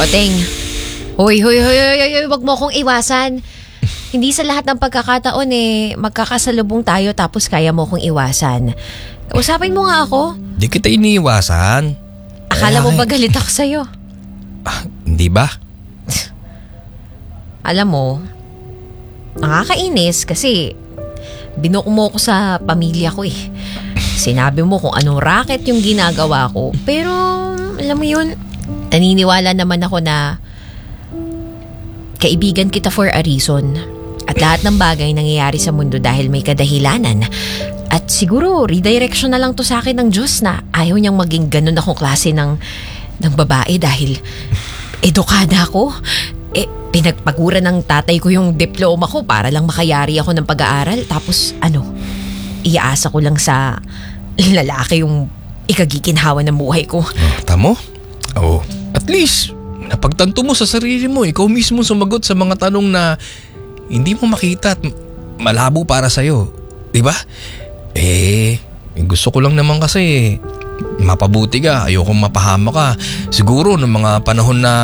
Oteng. Hoy, wag mo akong iwasan. Hindi sa lahat ng pagkakataon magkakasalubong tayo tapos kaya mo akong iwasan. Usapin mo nga ako. Di kita iniiwasan. Akala mo ba galit ako sa'yo? Hindi ba? Alam mo, nakakainis kasi binuko mo ko sa pamilya ko Sinabi mo kung anong racket yung ginagawa ko. Pero, alam mo yun, naniniwala naman ako na kaibigan kita for a reason. At lahat ng bagay nangyayari sa mundo dahil may kadahilanan. At siguro, redirection na lang to sa akin ng Diyos na ayaw niyang maging ganun akong klase ng babae dahil edukada ako. Pinagpaguran ng tatay ko yung diploma ko para lang makayari ako ng pag-aaral. Tapos, iaasa ko lang sa lalaki yung ikagiginhawa ng buhay ko. Tamo? At least, napagtanto mo sa sarili mo. Ikaw mismo sumagot sa mga tanong na hindi mo makita at malabo para sa'yo. Diba? Gusto ko lang naman kasi mapabuti ka. Ayokong mapahama ka. Siguro ng mga panahon na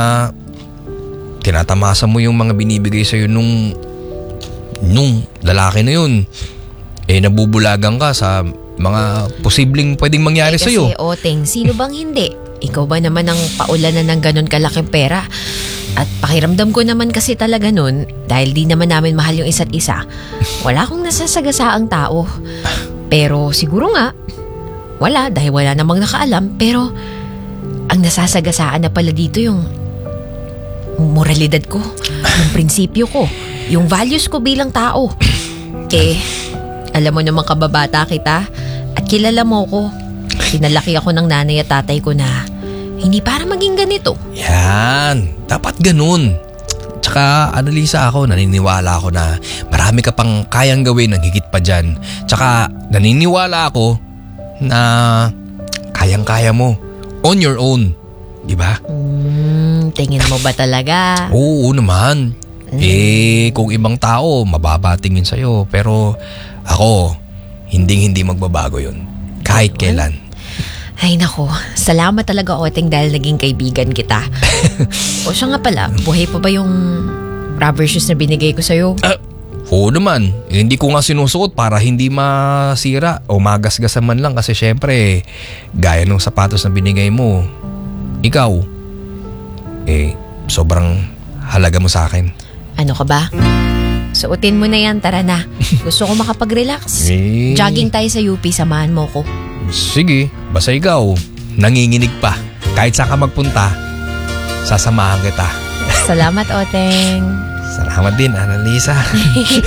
tinatamasa mo yung mga binibigay sa'yo nung lalaki na yun, nabubulagan ka sa mga posibleng pwedeng mangyari sa'yo. Kasi Oteng, sino bang hindi? Ikaw ba naman ang paulanan ng ganun kalaking pera? At pakiramdam ko naman kasi talaga nun, dahil di naman namin mahal yung isa't isa, wala akong nasasagasaang tao. Pero siguro nga, wala dahil wala namang nakaalam. Pero ang nasasagasaan na pala dito yung moralidad ko, yung prinsipyo ko, yung values ko bilang tao. Alam mo naman kababata kita at kilala mo ko. Pinalaki ako ng nanay at tatay ko na hindi para maging ganito. Yan, dapat ganun. Tsaka Annalisa, ako naniniwala ako na marami ka pang kayang gawin ng higit pa dyan. Tsaka naniniwala ako na kayang-kaya mo on your own. Diba? Tingin mo ba talaga? Oo naman. Kung ibang tao, mababatingin sa'yo. Pero ako, hindi magbabago yun. Kahit kailan. Ay nako, salamat talaga Oteng dahil naging kaibigan kita. O siya nga pala, buhay pa ba yung rubber shoes na binigay ko sa'yo? Oo naman. Hindi ko nga sinusuot para hindi masira o magasgasan man lang kasi syempre, gaya ng sapatos na binigay mo, ikaw, sobrang halaga mo sa akin. Ano ka ba? Suotin mo na yan, tara na. Gusto ko makapag-relax. Jogging tayo sa UP, samahan mo ko. Sige, basta ikaw, nanginginig pa. Kahit saan ka magpunta, sasamahan kita. Salamat, Oteng. Salamat din, Annalisa.